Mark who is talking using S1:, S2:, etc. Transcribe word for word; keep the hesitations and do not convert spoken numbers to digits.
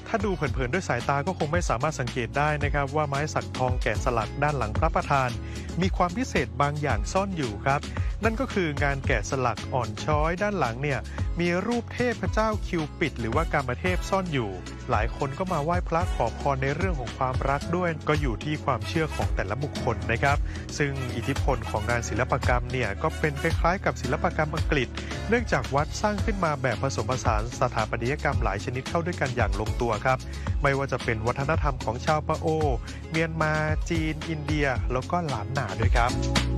S1: ถ้าดูเผินๆด้วยสายตาก็คงไม่สามารถสังเกตได้นะครับว่าไม้สักทองแกะสลักด้านหลังพระประธานมีความพิเศษบางอย่างซ่อนอยู่ครับนั่นก็คืองานแกะสลักอ่อนช้อยด้านหลังเนี่ยมีรูปเทพเจ้าคิวปิดหรือว่ากามเทพซ่อนอยู่หลายคนก็มาไหว้พระขอพรในเรื่องของความรักด้วยก็อยู่ที่ความเชื่อของแต่ละบุคคลนะครับซึ่งอิทธิพลของงานศิลปกรรมเนี่ยก็เป็นคล้ายๆกับศิลปกรรมอังกฤษเนื่องจากวัดสร้างขึ้นมาแบบผสมผสานสถาปัตยกรรมหลายชนิดเข้าด้วยกันอย่างลงตัวครับไม่ว่าจะเป็นวัฒนธรรมของชาวปะโอเมียนมาจีนอินเดียแล้วก็ล้านนาด้วยครับ